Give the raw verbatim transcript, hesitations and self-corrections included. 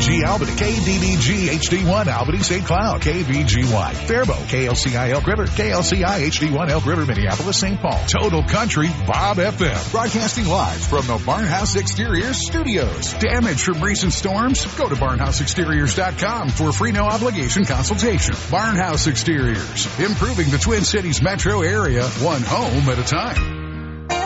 G Albany, K D D G H D one Albany Saint Cloud, K V G Y Faribault, K L C I Elk River, K L C I H D one Elk River, Minneapolis, Saint Paul. Total Country Bob F M, broadcasting live from the Barnhouse Exteriors studios. Damage from recent storms? Go to barnhouse exteriors dot com for a free no obligation consultation. Barnhouse Exteriors, improving the Twin Cities metro area, one home at a time.